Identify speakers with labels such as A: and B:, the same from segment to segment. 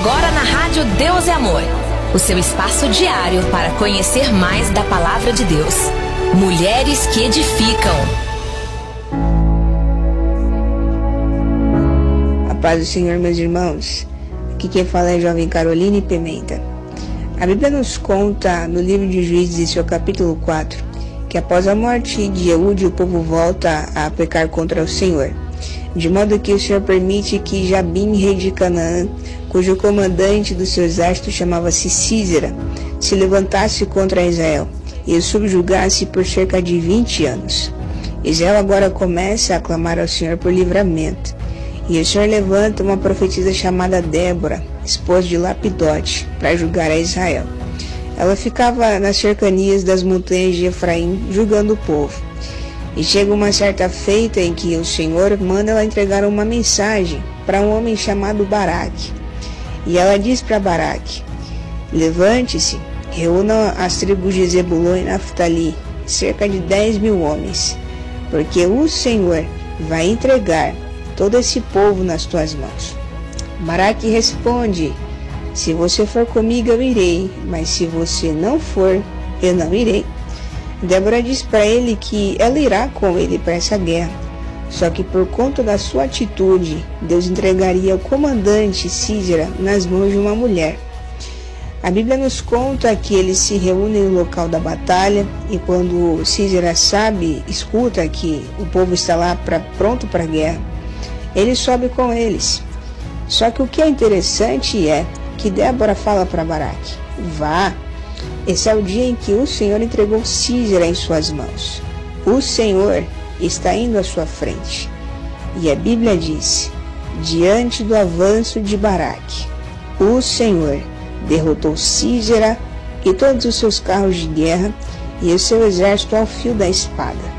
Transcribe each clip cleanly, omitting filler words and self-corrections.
A: Agora na Rádio Deus é Amor, o seu espaço diário para conhecer mais da Palavra de Deus. Mulheres que edificam.
B: A paz do Senhor, meus irmãos. Aqui quem fala é a jovem Caroline Pimenta. A Bíblia nos conta no livro de Juízes, em seu capítulo 4, que após a morte de Eude, o povo volta a pecar contra o Senhor, de modo que o Senhor permite que Jabim, rei de Canaã, cujo comandante do seu exército chamava-se Sísera, se levantasse contra Israel e o subjugasse por cerca de 20 anos. Israel agora começa a clamar ao Senhor por livramento, e o Senhor levanta uma profetisa chamada Débora, esposa de Lapidote, para julgar a Israel. Ela ficava nas cercanias das montanhas de Efraim, julgando o povo. E chega uma certa feita em que o Senhor manda ela entregar uma mensagem para um homem chamado Baraque. E ela diz para Baraque: levante-se, reúna as tribos de Zebulon e Naftali, cerca de 10.000 homens, porque o Senhor vai entregar todo esse povo nas tuas mãos. Baraque responde: se você for comigo eu irei, mas se você não for, eu não irei. Débora diz para ele que ela irá com ele para essa guerra, só que por conta da sua atitude, Deus entregaria o comandante Sísera nas mãos de uma mulher. A Bíblia nos conta que eles se reúnem no local da batalha, e quando Sísera escuta que o povo está lá pronto para a guerra, ele sobe com eles. Só que o que é interessante é que Débora fala para Baraque: vá, esse é o dia em que o Senhor entregou Sísera em suas mãos. O Senhor está indo à sua frente. E a Bíblia diz: diante do avanço de Baraque, o Senhor derrotou Sísera e todos os seus carros de guerra e o seu exército ao fio da espada.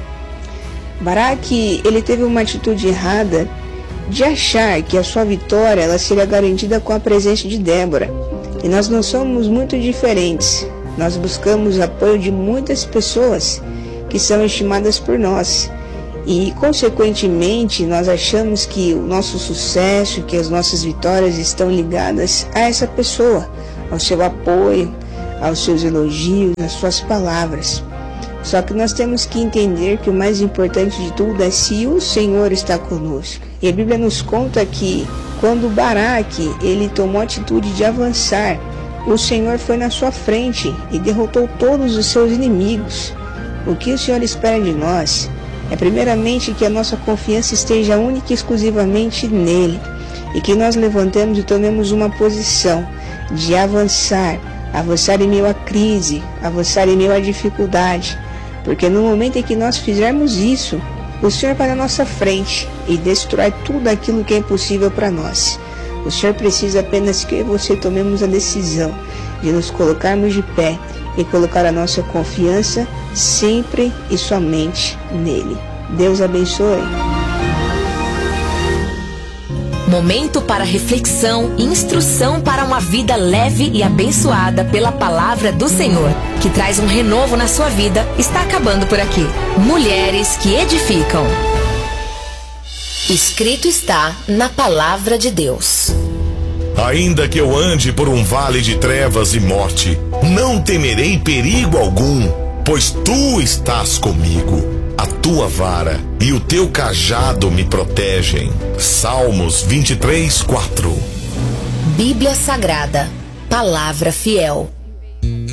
B: Baraque, ele teve uma atitude errada de achar que a sua vitória ela seria garantida com a presença de Débora. E nós não somos muito diferentes. Nós buscamos o apoio de muitas pessoas que são estimadas por nós. E, consequentemente, nós achamos que o nosso sucesso, que as nossas vitórias estão ligadas a essa pessoa, ao seu apoio, aos seus elogios, às suas palavras. Só que nós temos que entender que o mais importante de tudo é se o Senhor está conosco. E a Bíblia nos conta que quando Baraque ele tomou a atitude de avançar, o Senhor foi na sua frente e derrotou todos os seus inimigos. O que o Senhor espera de nós é primeiramente que a nossa confiança esteja única e exclusivamente nele, e que nós levantemos e tomemos uma posição de avançar em meio à crise, avançar em meio à dificuldade. Porque no momento em que nós fizermos isso, o Senhor vai na nossa frente e destrói tudo aquilo que é impossível para nós. O Senhor precisa apenas que eu e você tomemos a decisão de nos colocarmos de pé e colocar a nossa confiança sempre e somente nele. Deus abençoe.
A: Momento para reflexão e instrução para uma vida leve e abençoada pela palavra do Senhor, que traz um renovo na sua vida, está acabando por aqui. Mulheres que edificam. Escrito está na palavra de Deus:
C: ainda que eu ande por um vale de trevas e morte, não temerei perigo algum, pois tu estás comigo. A tua vara e o teu cajado me protegem. Salmos 23:4.
A: Bíblia Sagrada, palavra fiel.